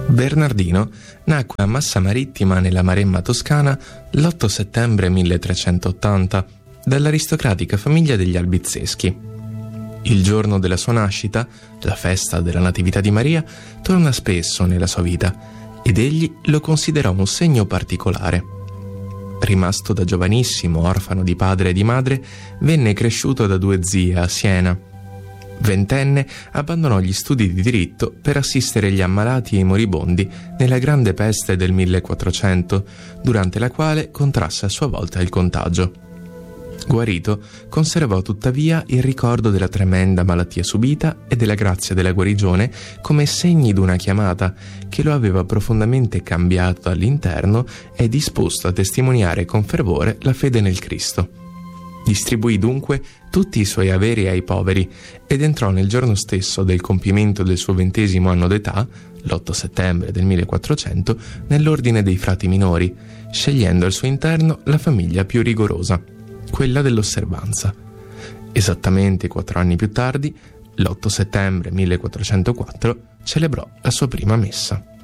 Bernardino nacque a Massa Marittima nella Maremma toscana l'8 settembre 1380 dall'aristocratica famiglia degli Albizzeschi. Il giorno della sua nascita, la festa della Natività di Maria, torna spesso nella sua vita ed egli lo considerò un segno particolare. Rimasto da giovanissimo orfano di padre e di madre, venne cresciuto da due zie a Siena. Ventenne, abbandonò gli studi di diritto per assistere gli ammalati e i moribondi nella grande peste del 1400, durante la quale contrasse a sua volta il contagio. Guarito, conservò tuttavia il ricordo della tremenda malattia subita e della grazia della guarigione come segni d'una chiamata che lo aveva profondamente cambiato all'interno e disposto a testimoniare con fervore la fede nel Cristo. Distribuì dunque tutti i suoi averi ai poveri ed entrò nel giorno stesso del compimento del suo 20° anno d'età, l'8 settembre del 1400, nell'ordine dei frati minori, scegliendo al suo interno la famiglia più rigorosa, quella dell'osservanza. Esattamente 4 anni più tardi, l'8 settembre 1404, celebrò la sua prima messa.